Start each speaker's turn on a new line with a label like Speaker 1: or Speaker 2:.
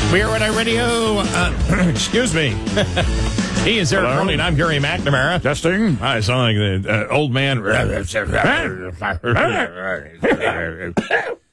Speaker 1: BRNI Radio. Excuse me. He is Eric Crowley, and I'm Gary McNamara.
Speaker 2: Testing.
Speaker 1: I sound like the old man.